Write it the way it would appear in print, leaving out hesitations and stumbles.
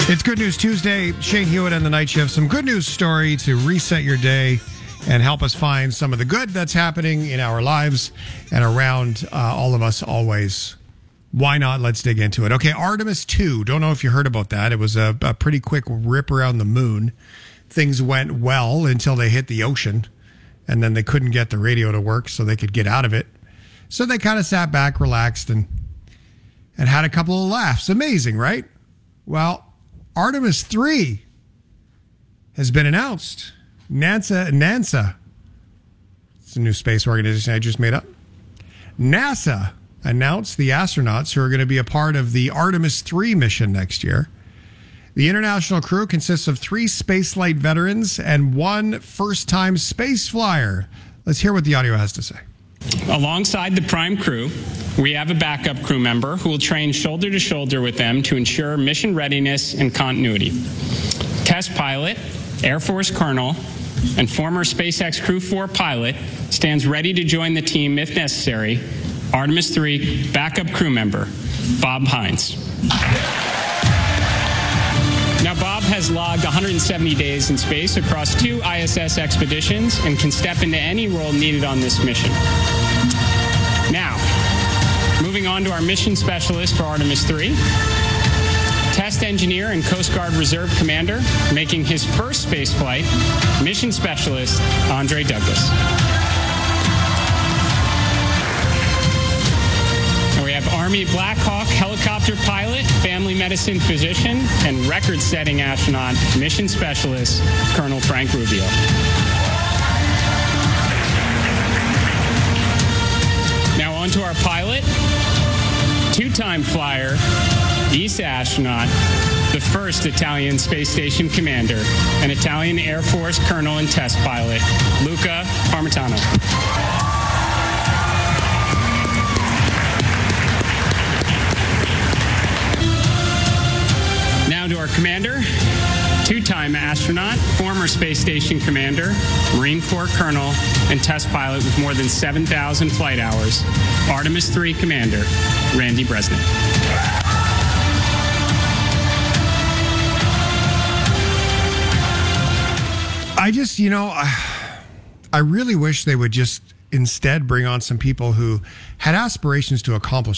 It's Good News Tuesday. Shane Hewitt and the Night Shift. Some good news story to reset your day and help us find some of the good that's happening in our lives and around all of us always. Why not? Let's dig into it. Okay, Artemis 2. Don't know if you heard about that. It was a pretty quick rip around the moon. Things went well until they hit the ocean, and then they couldn't get the radio to work so they could get out of it. So they kind of sat back, relaxed, and had a couple of laughs. Amazing, right? Well, Artemis 3 has been announced. NASA. It's a new space organization I just made up. NASA announced the astronauts who are going to be a part of the Artemis 3 mission next year. The international crew consists of 3 spaceflight veterans and 1 first-time space flyer. Let's hear what the audio has to say. Alongside the prime crew, we have a backup crew member who will train shoulder to shoulder with them to ensure mission readiness and continuity. Test pilot, Air Force Colonel, and former SpaceX Crew 4 pilot stands ready to join the team if necessary. Artemis 3 backup crew member, Bob Hines. Now, Bob has logged 170 days in space across 2 ISS expeditions and can step into any role needed on this mission. Now, moving on to our mission specialist for Artemis 3, test engineer and Coast Guard Reserve Commander, making his first space flight, mission specialist Andre Douglas. Army Black Hawk helicopter pilot, family medicine physician, and record-setting astronaut, mission specialist, Colonel Frank Rubio. Now on to our pilot, 2-time flyer, ESA astronaut, the first Italian space station commander, and Italian Air Force colonel and test pilot, Luca Parmitano. To our commander, 2-time astronaut, former space station commander, Marine Corps colonel, and test pilot with more than 7,000 flight hours, Artemis 3 commander, Randy Bresnik. I really wish they would just instead bring on some people who had aspirations to accomplish